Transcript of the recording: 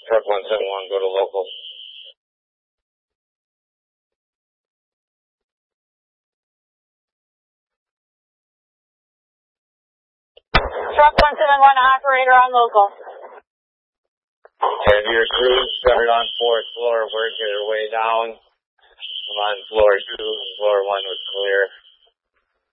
Truck 171, go to local. Truck 171, operator on local. Heavy your crews started on 4th floor, working their way down. I'm on floor 2, floor 1 was clear.